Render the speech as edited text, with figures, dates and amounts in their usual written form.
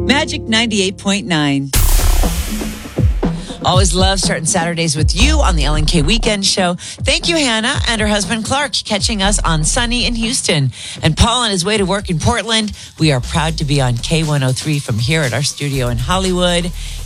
Magic 98.9. Always love starting Saturdays with you on the Ellen K Weekend Show. Thank you, Hannah, and her husband, Clark, catching us on sunny in Houston. And Paul on his way to work in Portland. We are proud to be on K103 from here at our studio in Hollywood.